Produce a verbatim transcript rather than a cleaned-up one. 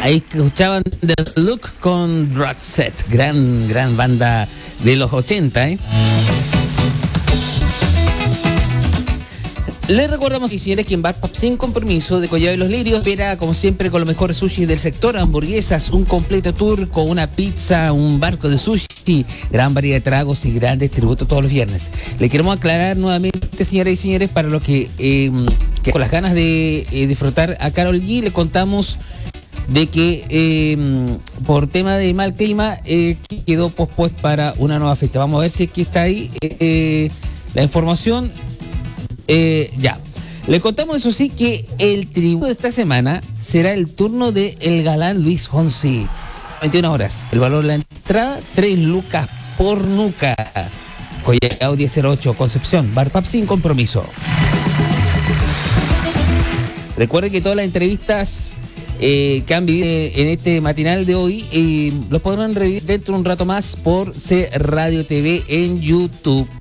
Ahí escuchaban The Look con Roxette, gran, gran banda de los ochenta, ¿eh? Les recordamos, y señores, que en Bar Pub Sin Compromiso de Collado de los Lirios espera, como siempre, con los mejores sushis del sector, hamburguesas, un completo tour con una pizza, un barco de sushi, gran variedad de tragos y grandes tributos todos los viernes. Le queremos aclarar nuevamente, señoras y señores, para los que, eh, que con las ganas de eh, disfrutar a Karol G, le contamos de que eh, por tema de mal clima eh, quedó pospuesto para una nueva fecha. Vamos a ver si es que está ahí eh, la información. Eh, ya, le contamos eso sí que el tributo de esta semana será el turno de el galán Luis Fonsi. veintiuna horas. El valor de la entrada, tres lucas por nuca. Collao diez cero ocho, Concepción, Bar Pub Sin Compromiso. Recuerden que todas las entrevistas eh, que han vivido en este matinal de hoy eh, los podrán revivir dentro de un rato más por C Radio T V en YouTube.